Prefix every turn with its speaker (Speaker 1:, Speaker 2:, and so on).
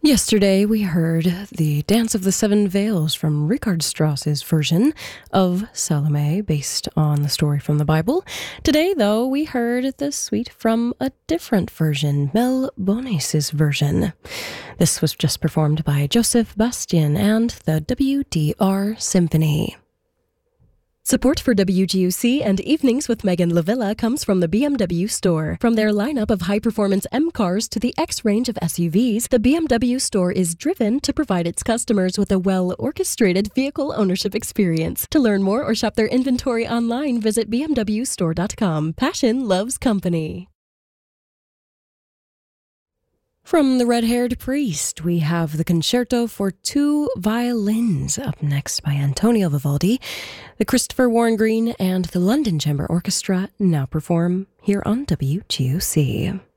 Speaker 1: Yesterday, we heard the Dance of the Seven Veils from Richard Strauss's version of Salome, based on the story from the Bible. Today, though, we heard the suite from a different version, Mel Bones's version. This was just performed by Joseph Bastian and the WDR Symphony. Support for WGUC and Evenings with Megan Lavilla comes from the BMW store. From their lineup of high-performance M cars to the X range of SUVs, the BMW store is driven to provide its customers with a well-orchestrated vehicle ownership experience. To learn more or shop their inventory online, visit bmwstore.com. Passion loves company. From The Red-Haired Priest, we have the Concerto for Two Violins, up next by Antonio Vivaldi. The Christopher Warren Green and the London Chamber Orchestra now perform here on WGUC.